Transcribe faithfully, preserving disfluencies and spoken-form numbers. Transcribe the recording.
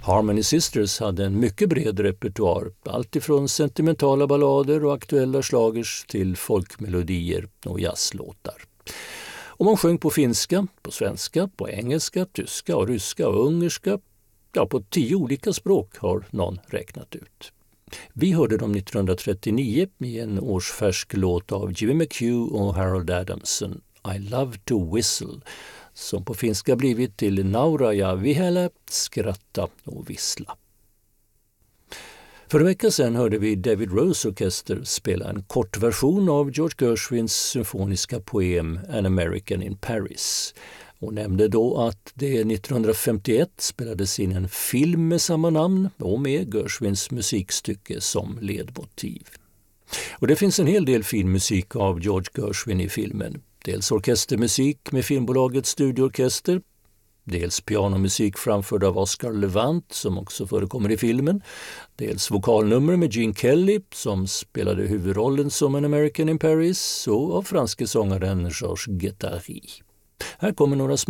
Harmony Sisters hade en mycket bred repertoar, allt ifrån sentimentala ballader och aktuella slagers till folkmelodier och jazzlåtar. Och man sjöng på finska, på svenska, på engelska, tyska och ryska och ungerska. Ja, på tio olika språk har någon räknat ut. Vi hörde dem nittonhundratrettionio i en årsfärsk låt av Jimmy McHugh och Harold Adamson, I Love to Whistle, som på finska blivit till Naura ja vihellä, skratta och vissla. För en vecka sedan hörde vi David Rose Orkester spela en kortversion av George Gershwins symfoniska poem An American in Paris och nämnde då att det nittonhundrafemtioett spelades in en film med samma namn och med Gershwins musikstycke som ledmotiv. Och det finns en hel del fin musik av George Gershwin i filmen. Dels orkestermusik med filmbolagets studioorkester, dels pianomusik framförd av Oscar Levant som också förekommer i filmen, dels vokalnummer med Gene Kelly som spelade huvudrollen som An American in Paris och av franske sångaren Georges Guettari. Här kommer några små